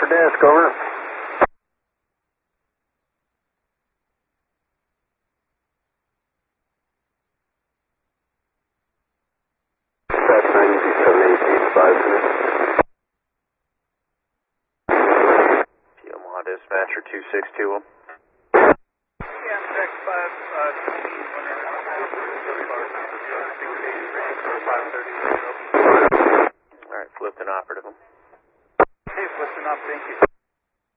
upper desk, over. That's 9718, Omaha Dispatcher 2621. Yeah, check 5, Alright, flipped and operative them. Hey, listen up, thank you.